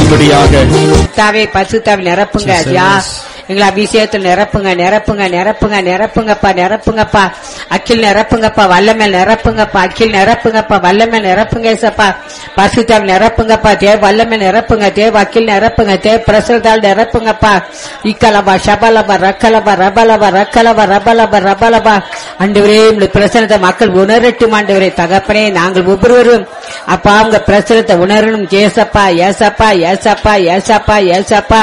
செய்யும்படியாக பசுத்தாவை நிரப்புங்க ஐயா. எங்களை அபிஷேகத்தில் நிரப்புங்க நிரப்புங்க நிரப்புங்க நிரப்புங்கப்பா நிரப்புங்கப்பா. அக்கில் நிரப்புங்கப்பா, வல்லமேல் நிரப்புங்கப்பா, அக்கில் நிரப்புங்கப்பா, வல்லமேல் நிரப்புங்க ஏசப்பா. பசுத்தாவை நிரப்புங்கப்பா, தேவ வல்லமேல் நிரப்புங்க, தேவ அக்கில் நிரப்புங்க, தேவ பிரசுத்தால் நிரப்புங்கப்பா. இக்கலபா ஷபலபா ரக்கலபா ரபலபா ரக்கலபா ரபலபா ரபலபா. ஆண்டவரே உங்களுடைய பிரசனத்தை மக்கள் உணரட்டும் ஆண்டவரே. தகப்பனே, நாங்கள் ஒவ்வொருவரும் அப்பா உங்க பிரசனத்தை உணரணும். ஏசப்பா ஏசப்பா ஏசப்பா ஏசப்பா ஏசப்பா.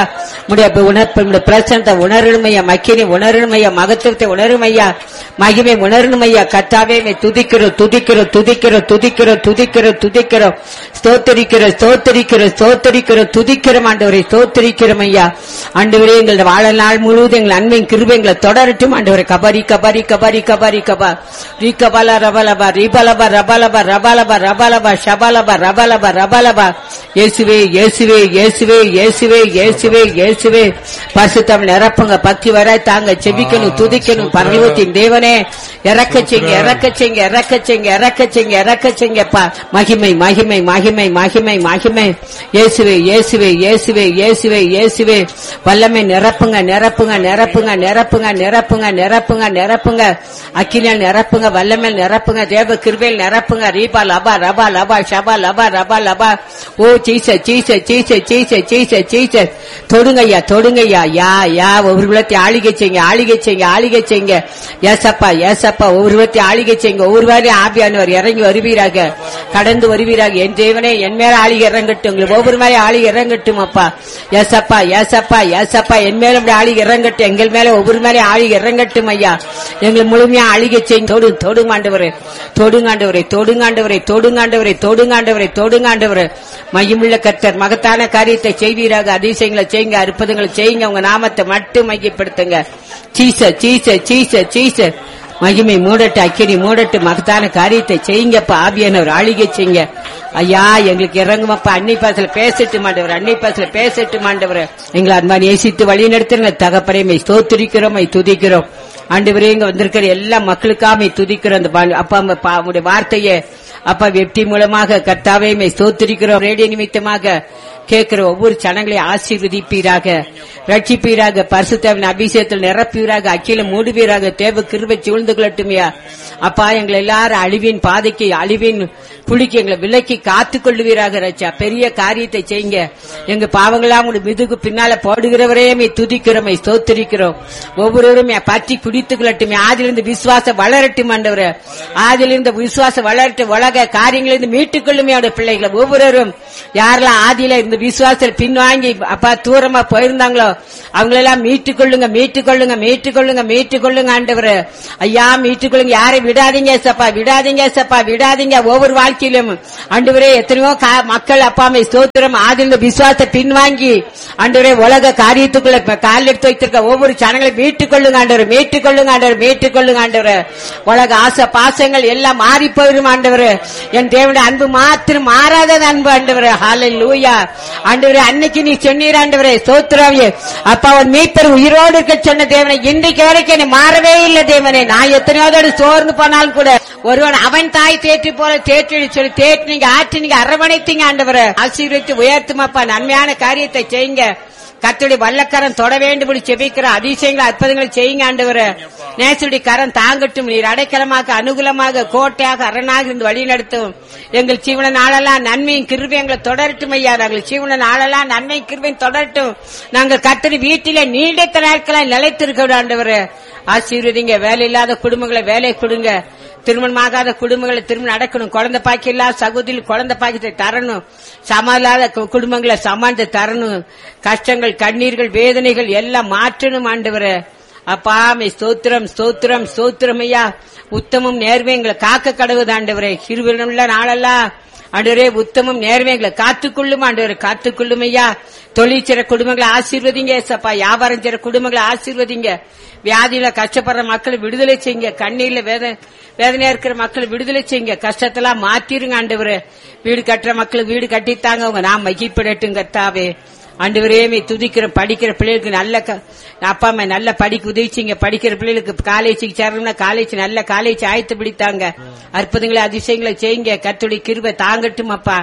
உடைய பிரசனத்தை உணரணுமையா, மக்கினை உணரணுமையா, மகத்துவத்தை உணருமையா, மகிமை உணரணுமையா. கர்த்தாவே துதிக்கிறோம் துதிக்கிறோம் துதிக்கிறோம் துதிக்கிறோம் துதிக்கிறோம் துதிக்கிறோம் ஸ்தோத்தரிக்கிறோம் ஸ்தோத்தரிக்கிறோம் ஸ்தோத்தரிக்கிறோம் துதிக்கிறோம் ஆண்டவரை ஸ்தோத்தரிக்கிறோம் ஐயா. ஆண்டவரே, எங்களோட வாழ்நாள் முழுவதும் எங்கள் அன்பின் கிருபை எங்களை தொடரட்டும் ஆண்டவரை. கபரி கபரி கபரி கபரி கபா ரீகபல ரபலபா ரீபலபா ரபலபா ரபலபா ரபலபா ஷபலபா ரபலபா ரபலபா. இயேசுவே இயேசுவே இயேசுவே இயேசுவே இயேசுவே இயேசுவே. பரிசுத்தம் நிரப்புங்க, பக்தி வர தாங்க, செபிக்கணும் துதிக்கணும். பரலோகத்தின் தேவனே, இறக்க செய்ங்க இறக்க செய்ங்க இறக்க செய்ங்க இறக்க செய்ங்க இறக்க செய்ங்கப்பா. மகிமை மகிமை மகிமை மகிமை மகிமை. இயேசுவே இயேசுவே இயேசுவே இயேசுவே இயேசுவே. வல்லமை நிரப்புங்க நிரப்புங்க நிரப்புங்க நிரப்புங்க நிரப்புங்க நிரப்புங்க நிரப்புங்க. அக்கினியால் நிரப்புங்க, வல்லமேல் நிரப்புங்க, தேவ கிருபையில் நிரப்புங்க. ரீபா லபா ரபா லபா ஷபா லபா ரபா லபா. ஓ சீச சீச சீச சீச சீச சீச. தொடுங்கய்யா தொடுங்கய்யா. யா யா. ஒவ்வொரு விளத்தை ஆளிகை செய்யுங்க ஆளிகை செய்யுங்க ஆளிகை செய்யுங்க. ஏசப்பா ஏசப்பா. ஒவ்வொரு விளத்தை ஆளிகை செய்யுங்க. ஒவ்வொரு வாரம் ஆவியானவர் இறங்கி வருவீராக, கடந்து வருவீராக. என் தேவனே, என் மேல ஆளிகை இறங்கட்டும், உங்களுக்கு ஒவ்வொரு மாதிரி ஆளிகை இறங்கட்டும் அப்பா. ஏசப்பா ஏசப்பா ஏசப்பா. என் மேல ஆளிகை இறங்கட்டும், எங்கள் மேல ஒவ்வொரு மாதிரி ஆளிகை இறங்கட்டும் ஐயா. எங்களை முழுமையா ஆளிகை செய்யுங்க. தொடு தொடுங்காண்டவரே தொடுங்காண்டவரே தொடுங்காண்டவரே தொடுங்காண்டவரே தொடுங்காண்டவரே தொடுங்காண்டவரே. மகிமுள்ள கர்த்தர் மகத்தான காரியத்தை செய்வீராக. அதிசயங்களை செய்யுங்க, அற்புதங்களை செய்யுங்க. உங்க நாமத்தை மட்டும் மையப்படுத்துங்க. சீச சீச சீச சீச. மகிமை மூடட்டு, அக்கினி மூடட்டு, மகத்தான காரியத்தை செய்யுங்கப்பா. ஆவியானவர் ஆளிகை செய்யுங்க ஐயா. எங்களுக்கு இறங்குமப்பா. அன்னை பாசல பேசட்டு மாண்டவர், அன்னை பாசல பேசட்டு மாண்டவர். எங்களை அன்பா நேசித்து வழி நடத்துங்க தகப்பனே. ஸ்தோத்திரிக்கிறோம், துதிக்கிறோம் ஆண்டவரே. இங்க வந்திருக்கிற எல்லா மக்களுக்காக துதிக்கிறோம். அந்த அப்பா உடைய வார்த்தையை அப்பா வெப்டி மூலமாக கர்த்தாவே ஸ்தோத்திரிக்கிறோம். ரேடியோ நிமித்தமாக கேட்கிற ஒவ்வொரு சனங்களையும் ஆசீர்வதிப்பீராக, ரட்சிப்பீராக, பரிசுத்தவின் அபிஷேகத்தில் நிரப்பீராக, அக்கில மூடுவீராக. தேவ கிருபை சூழ்ந்து கொள்ளட்டுமையா அப்பா. எங்களை எல்லாரும் அழிவின் பாதைக்கு, அழிவின் குளிக்கு எங்களை விலக்கி காத்துக் கொள்ளுவீராக. ரச்சா பெரிய காரியத்தை செய்யுங்க. எங்க பாவங்களாம் உங்க மிதுகு பின்னால போடுகிறவரே துதிக்கிறோம், ஸ்தோத்திரிக்கிறோம். ஒவ்வொருவரும் பற்றி குடித்துக் கொள்ளட்டுமே. ஆதிலிருந்து விசுவாசம் வளரட்டும் ஆண்டவரே. ஆதிலிருந்து விசுவாசம் வளரட்டும். உலக காரியங்களிலிருந்து மீட்டுக் கொள்ளுமே அவருடைய பிள்ளைகளை. ஒவ்வொருவரும் யாரெல்லாம் ஆதியில இந்த விசுவாசத்தில் பின்வாங்கி அப்பா தூரமா போயிருந்தாங்களோ அவங்களெல்லாம் மீட்டுக் கொள்ளுங்க மீட்டுக் கொள்ளுங்க மீட்டுக் கொள்ளுங்க மீட்டுக் கொள்ளுங்க ஆண்டவரே. ஐயா மீட்டுக் கொள்ளுங்க. யாரையும் விடாதீங்க சப்பா, விடாதீங்க சப்பா, விடாதீங்க. ஒவ்வொரு வாழ்க்கையிலும் ஆண்டவரே எத்தனையோ மக்கள் அப்பாமை ஸ்தோத்திரம் ஆதிலிருந்து விசுவாசத்தை பின்வாங்கி ஆண்டவரே உலக காரியத்துக்குள்ள கால் எடுத்து வைத்திருக்க ஒவ்வொரு சனங்களை மீட்டுக் கொள்ளுங்க ஆண்டவரே. மீட்டுக் கொள்ளுங்க ஆண்டவர், மீட்டுக் கொள்ளுங்க ஆண்டவரே. உலக ஆசை பாசங்கள் எல்லாம் மாறி போயிடும் ஆண்டவரே. என் தேவனுடைய அன்பு மாத்திரம் மாறாத அன்பு ஆண்டவரே. ஹல்லேலூயா ஆண்டவரே. அன்னைக்கு நீ சொன்னீர் ஆண்டவரே, ஸ்தோத்திராவே அப்பா. அவன் மீட்பர் உயிரோடு இருக்க சொன்ன தேவனை இன்றைக்கு வரைக்கும் நீ மாறவே இல்லை தேவனே. நான் எத்தனையோதோடு சோர்ந்து போனாலும் கூட ஒருவன் அவன் தாய் தேற்றி போல தேற்றி சொல்லி தேற்றி நீங்க ஆற்றி நீங்க அரவணைத்தீங்க ஆண்டவரை. ஆசீர்வதித்து உயர்த்துமாப்பா. நன்மையான காரியத்தை செய்யுங்க. கர்த்தருடைய வல்லக்கரம் தொட வேண்டும் செபிக்கிற அதிசயங்களை அற்புதங்களை செய்யுங்க ஆண்டவரே. நேசுடைய கரம் தாங்கட்டும். நீர் அடைக்கலமாக அனுகூலமாக கோட்டையாக அரணாக இருந்து வழி நடத்தும். எங்கள் ஜீவன நாளெல்லாம் நன்மையும் கிருபை எங்களை தொடரட்டும் ஐயா. நாங்கள் ஜீவன நாளெல்லாம் நன்மையும் கிருபையும் தொடரட்டும். நாங்கள் கர்த்தர் வீட்டிலே நீடித்த நாட்களாய் நிலைத்திருக்க ஆண்டவரே. ஆசீர்வதிங்க. வேலை இல்லாத குடும்பங்களை வேலை கொடுங்க. திருமணமாகாத குடும்பங்களை திருமணம் நடக்கணும். குழந்தை பாக்கி இல்லாத சகோதரி குழந்தை பாக்கியத்தை தரணும். சமாளாத குடும்பங்களை சமாளித்து தரணும். கஷ்டங்கள் கண்ணீர்கள் வேதனைகள் எல்லாம் மாற்றணும் ஆண்டவரே. அப்பா ஸ்தோத்திரம் ஸ்தோத்திரம் ஸ்தோத்திரம் ஐயா. உத்தமும் நேர்மையும் எங்களை காக்க கடவுது ஆண்டவரே. கிருபையுள்ள நாளெல்லாம் ஆண்டவரே உத்தமும் நேர்மையும் எங்களை காத்துக்கொள்ளும் ஆண்டவரே. காத்துக்கொள்ளும் ஐயா. தொழிற்சிற குடும்பங்களை ஆசீர்வதிங்க சப்பா. வியாபாரம் செய்ற குடும்பங்களை ஆசீர்வதிங்க. வியாதியில கஷ்டப்படுற மக்களை விடுதலை செய்யுங்க. கண்ணீர்ல வேதனையா இருக்கிற மக்களை விடுதலை செய்யுங்க. கஷ்டத்தெல்லாம் மாத்திருங்க ஆண்டவரே. வீடு கட்டுற மக்களுக்கு வீடு கட்டித்தாங்க. அவங்க நாம் மகிழ்ப்படட்டும் கர்த்தாவே. ஆண்டவரே துதிக்கிற படிக்கிற பிள்ளைகளுக்கு நல்ல அப்பா அம்மா நல்ல படிக்க உதவிச்சிங்க. படிக்கிற பிள்ளைகளுக்கு காலேஜுக்கு சேரணும்னா காலேஜ் நல்ல காலேஜ் ஆயத்து பிடித்தாங்க. அற்புதங்களை அதிசயங்களை செய்யுங்க. கர்த்தருடைய கிருபை தாங்கட்டும் அப்பா.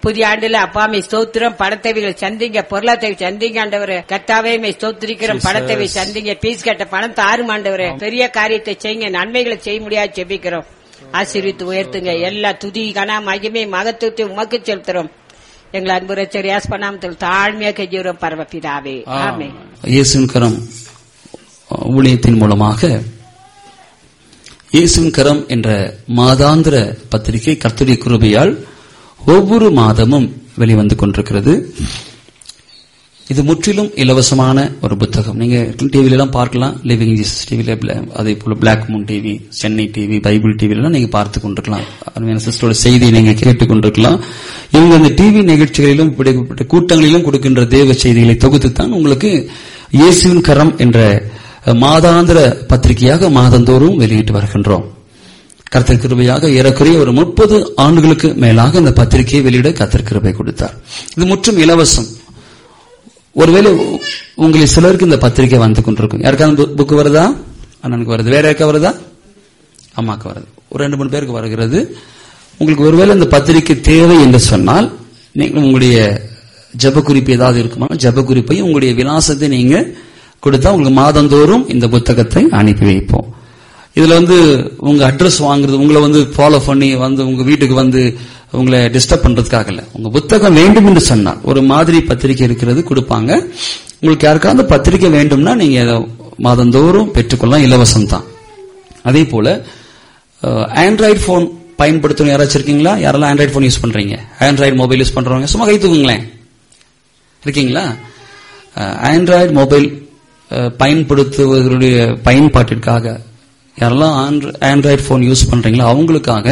புதிய ஆண்டுல அப்பாமை ஸ்தோத்திரம். பணத்தேவைகளை சந்திங்க, பொருளாதார சந்திங்க ஆண்டவரே. கர்த்தாவே ஸ்தோத்திரிக்கிறோம். பணத்தேவை சந்திங்க. பீஸ் கட்ட பணம் தாரும் ஆண்டவரே. பெரிய காரியத்தை செய்யுங்க. நன்மைகளை செய்ய முடியாது ஜெபிக்கிறோம். ஆசீர்வித்து உயர்த்துங்க. எல்லா துதி கன மகிமை மகத்துவத்தை உமக்கு செலுத்துறோம். எங்களை அன்பு ரட்சகர் இயேசு நாமத்தில் தாழ்மையாக கெஞ்சுகிறோம் பரமபிதாவே. ஆமென். இயேசுவின் கரம் ஊழியத்தின் மூலமாக இயேசுவின் கரம் என்ற மாதாந்திர பத்திரிகை கர்த்தருடைய கிருபையால் ஒவ்வொரு மாதமும் வெளிவந்து கொண்டிருக்கிறது. இது முற்றிலும் இலவசமான ஒரு புத்தகம். நீங்க டிவில எல்லாம் பார்க்கலாம். லிவிங் ஜீசஸ் டிவில, அதே போல black Moon TV, Chennai TV, Bible டிவில நீங்க பார்த்து கொண்டிருக்கலாம். அருமையான சிஸ்டரோட செய்தியை நீங்க கேட்டுக் கொண்டிருக்கலாம். இவங்க அந்த டிவி நிகழ்ச்சிகளிலும் இப்படிப்பட்ட கூட்டங்களிலும் கொடுக்கின்ற தேவ செய்திகளை தொகுத்துத்தான் உங்களுக்கு இயேசுவின் கரம் என்ற மாதாந்திர பத்திரிகையாக மாதந்தோறும் வெளியிட்டு வருகின்றோம். கர்த்தர் கிருபையாக ஏறக்குறைய ஒரு 30 ஆண்டுகளுக்கு மேலாக இந்த பத்திரிகையை வெளியிட கர்த்தர் கிருபை கொடுத்தார். இது முற்றும் இலவசம். ஒருவேளை உங்களை சிலருக்கு இந்த பத்திரிகை வந்து கொண்டிருக்கும். யாருக்காவது புக்கு வருதா? அண்ணனுக்கு வருது. வேற யாருக்கா வருதா? அம்மாக்கு வருது. ஒரு 2-3 பேருக்கு வருகிறது. உங்களுக்கு ஒருவேளை இந்த பத்திரிகை தேவை என்று சொன்னால் நீங்கள் உங்களுடைய ஜெப குறிப்பு ஏதாவது இருக்குமா, ஜெப குறிப்பையும் உங்களுடைய விலாசத்தை நீங்க கொடுத்தா உங்களுக்கு மாதந்தோறும் இந்த புத்தகத்தை அனுப்பி வைப்போம். இதுல உங்க அட்ரஸ் வாங்குறது, உங்களை ஃபாலோ பண்ணி உங்க வீட்டுக்கு உங்களை டிஸ்டர்ப் பண்றதுக்காக இல்ல. உங்க புத்தகம் வேண்டும் என்று சொன்னால் ஒரு மாதிரி பத்திரிகை இருக்கிறது கொடுப்பாங்க. உங்களுக்கு யாருக்காவது பத்திரிகை வேண்டும்னா நீங்க மாதந்தோறும் பெற்றுக்கொள்ளலாம். இலவசம் தான். அதே போல ஆண்ட்ராய்டு போன் பயன்படுத்தணும் யாராச்சும் இருக்கீங்களா? யாரெல்லாம் ஆண்ட்ராய்டு போன் யூஸ் பண்றீங்க? ஆண்ட்ராய்டு மொபைல் யூஸ் பண்றவங்க சும்மா கை தூக்குங்களேன். இருக்கீங்களா? ஆண்ட்ராய்டு மொபைல் பயன்படுத்துவதனுடைய பயன்பாட்டிற்காக யாரெல்லாம் ஆண்ட்ராய்டு போன் யூஸ் பண்றீங்களோ அவங்களுக்காக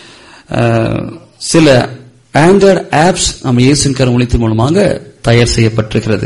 சில ஆண்ட்ராய்டு ஆப்ஸ் நம்ம இயேசுவின் கரம் ஊழியத்தின் மூலமாக தயார் செய்யப்பட்டிருக்கிறது.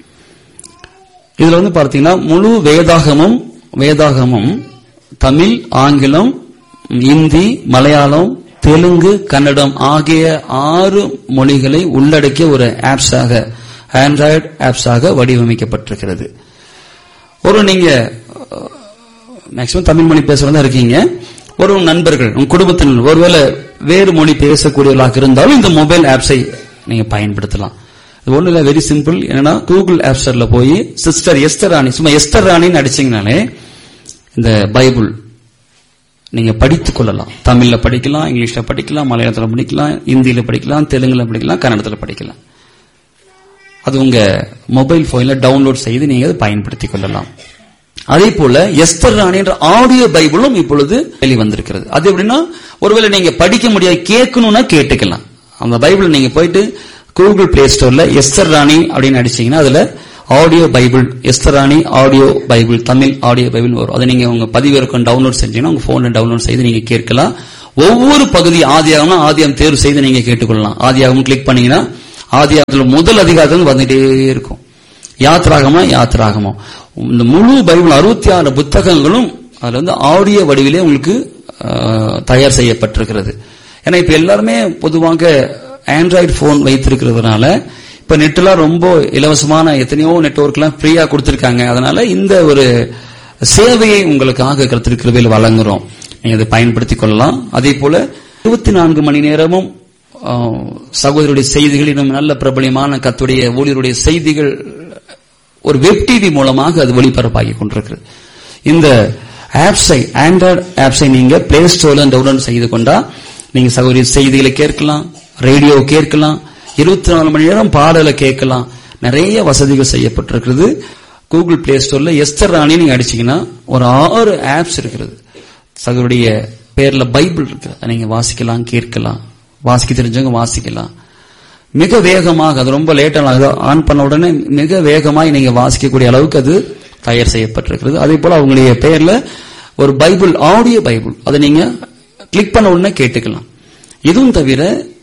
இதுல பார்த்தீங்கன்னா முழு வேதாகமும் தமிழ், ஆங்கிலம், இந்தி, மலையாளம், தெலுங்கு, கன்னடம் ஆகிய 6 மொழிகளை உள்ளடக்கிய ஒரு ஆப்ஸாக, ஆண்ட்ராய்டு ஆப்ஸாக வடிவமைக்கப்பட்டிருக்கிறது. நீங்க மேக்சிமம் தமிழ் மொழி பேசுறதா இருக்கீங்க. ஒரு நண்பர்கள், உங்க குடும்பத்தினர் ஒருவேளை வேறு மொழி பேசக்கூடியவர்களாக இருந்தாலும் இந்த மொபைல் ஆப்ஸை நீங்க பயன்படுத்தலாம். இது ஒண்ணு இல்ல, வெரி சிம்பிள். என்னன்னா கூகுள் ஆப் ஸ்டோர்ல போய் சிஸ்டர் எஸ்தர் ராணி, சும்மா எஸ்தர் ராணின்னு அடிச்சீங்கனாலே இந்த பைபிள் நீங்க படித்துக் கொள்ளலாம். தமிழ்ல படிக்கலாம், இங்கிலீஷ்ல படிக்கலாம், மலையாளத்துல படிக்கலாம், இந்தியில படிக்கலாம், தெலுங்குல படிக்கலாம், கன்னடத்துல படிக்கலாம். அது உங்க மொபைல் போன்ல டவுன்லோட் செய்து நீங்க அதை பயன்படுத்திக் கொள்ளலாம். அதே போல எஸ்தர் ராணி என்ற ஆடியோ பைபிளும் இப்பொழுது வெளிவந்திருக்கிறது. அது எப்படின்னா, ஒருவேளை நீங்க படிக்க முடியாது, கேட்கணும்னா கேட்டுக்கலாம். அந்த பைபிள் நீங்க போயிட்டு கூகுள் பிளே ஸ்டோர்ல எஸ்தர் ராணி அப்படின்னு அடிச்சீங்கன்னா அதுல ஆடியோ பைபிள், எஸ்தர் ராணி audio Bible, Tamil audio Bible வரும். அதை நீங்க உங்க பதிவிறக்கம் டவுன்லோட் செஞ்சீங்கன்னா உங்க போன்ல டவுன்லோட் செய்து நீங்க கேட்கலாம். ஒவ்வொரு பகுதி ஆதியாகம்னா ஆதியாகம் தேர்வு செய்து நீங்க கேட்டுக்கொள்ளலாம். ஆதியாகம் கிளிக் பண்ணீங்கன்னா ஆதியாகத்துல முதல் அதிகாரத்துல வந்துட்டே இருக்கும். யாத்ராகமோ இந்த முழு பைபிள் 66 புத்தகங்களும் அதுல ஆடியோ வடிவிலே உங்களுக்கு தயார் செய்யப்பட்டிருக்கிறது. ஏன்னா இப்ப எல்லாருமே பொதுவாக ஆண்ட்ராய்டு போன் வைத்திருக்கிறதுனால இப்ப நெட்லாம் ரொம்ப இலவசமான எத்தனையோ நெட்வொர்க் எல்லாம் ஃப்ரீயா கொடுத்திருக்காங்க. அதனால இந்த ஒரு சேவையை உங்களுக்காக கர்த்தர் கிருபையில் வழங்குறோம். நீங்க அதை பயன்படுத்திக் கொள்ளலாம். அதே போல 24 மணி நேரமும் சகோதரருடைய செய்திகள், இன்னும் நல்ல பிரபலியமான கர்த்தருடைய ஊழியருடைய செய்திகள் ஒரு வெப் டிவி மூலமாக அது ஒளிபரப்பாகி கொண்டிருக்கிறது. இந்த ஆப்ஸை, ஆண்ட்ராய்டு ஆப்ஸை நீங்க பிளே ஸ்டோர்ல டவுன்லோட் செய்து கொண்டா நீங்க சகோதரி செய்திகளை கேட்கலாம், ரேடியோ கேட்கலாம், 24 மணி நேரம் பாடலை கேட்கலாம். நிறைய வசதிகள் செய்யப்பட்டிருக்கிறது. கூகுள் பிளே ஸ்டோர்ல எஸ்தர் ராணி நீங்க அடிச்சீங்கன்னா ஒரு 6 ஆப்ஸ் இருக்கிறது. சகோதரிய பேர்ல பைபிள் இருக்கு. நீங்க வாசிக்கலாம், கேட்கலாம், வாசிக்க தெரிஞ்சவங்க வாசிக்கலாம். மிக வேகமாக, அது ரொம்ப லேட்டாக ஆன் பண்ண உடனே மிக வேகமாக நீங்க வாசிக்கக்கூடிய அளவுக்கு அது தயார் செய்யப்பட்டிருக்கிறது. அதே போல அவங்களுடைய பெயர்ல ஒரு பைபிள், ஆடியோ பைபிள், அதை நீங்க கிளிக் பண்ண உடனே கேட்டுக்கலாம். இதுவும் தவிர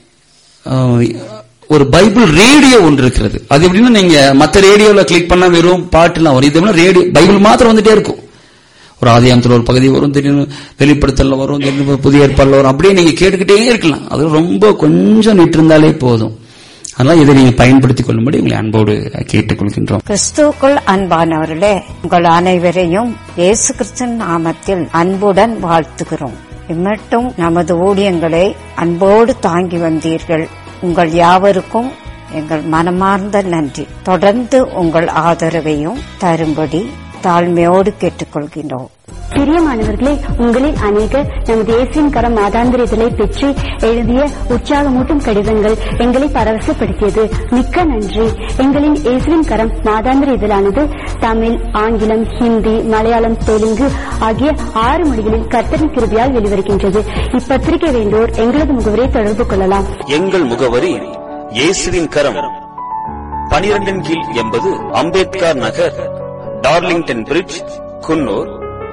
ஒரு பைபிள் ரேடியோ ஒன்று இருக்கிறது. அது எப்படின்னா, நீங்க மற்ற ரேடியோல கிளிக் பண்ணா வெறும் பாட்டுலாம் வரும். இது ரேடியோ பைபிள் மாத்திரம் வந்துட்டே இருக்கும். ஒரு ஆதியாகமத்தில் ஒரு பகுதி வரும், திடீர்னு வெளிப்படுத்தல வரும், திடீர்னு புதிய ஏற்பாடுல வரும். அப்படியே நீங்க கேட்டுக்கிட்டே இருக்கலாம். அது ரொம்ப கொஞ்சம் நிட்டிருந்தாலே போதும். அதனால இதை நீங்க பயன்படுத்திக் கொள்ளும்படி உங்களை அன்போடு கேட்டுக்கொள்கின்றோம். கிறிஸ்துவுக்குள் அன்பானவர்களே, உங்கள் அனைவரையும் இயேசு கிறிஸ்துவின் நாமத்தில் அன்புடன் வாழ்த்துகிறோம். இம்மட்டும் நமது ஊழியங்களை அன்போடு தாங்கி வந்தீர்கள். உங்கள் யாவருக்கும் எங்கள் மனமார்ந்த நன்றி. தொடர்ந்து உங்கள் ஆதரவையும் தரும்படி தாழ்மையோடு கேட்டுக்கொள்கின்றோம். பிரியமானவர்களே, உங்களில் அநேகர் நமது இயேசுவின் கரம் மாதாந்திர இதழை பெற்று எழுதிய உற்சாகமூட்டும் கடிதங்கள் எங்களை பரவசப்படுத்தியது. மிக்க நன்றி. எங்களின் இயேசுவின் கரம் மாதாந்திர இதழானது தமிழ், ஆங்கிலம், ஹிந்தி, மலையாளம், தெலுங்கு ஆகிய 6 மொழிகளில் கர்த்தரின் கிருபையால் வெளிவருகின்றது. இப்பத்திரிகை வேண்டோர் எங்களது முகவரியை தொடர்பு கொள்ளலாம். எங்கள் முகவரி இயேசுவின் கரம், 12 கீழ் 80 அம்பேத்கர் நகர், டார்லிங்டன் பிரிட்ஜ், குன்னூர்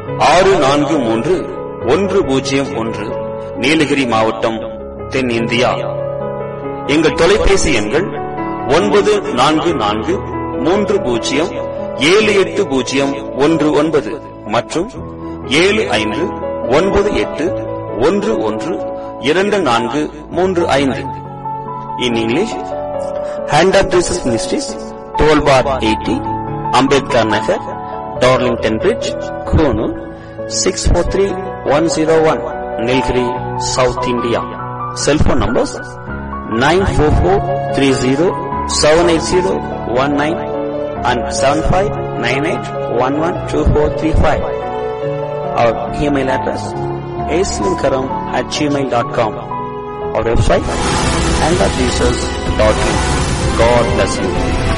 643101, நீலகிரி மாவட்டம், தென் இந்தியா. எங்கள் தொலைபேசி எண்கள் 9443078019 மற்றும் 7598112435. In English, Hand of Jesus Ministries, 12/80, Ambedkar Nagar, Darlington Bridge, Konoor, 643101, Nilgiri, South India. Cell phone numbers 944307801 and 7598112435. Our email address aslinkaram@gmail.com. Our website handofjesus.in. God bless you.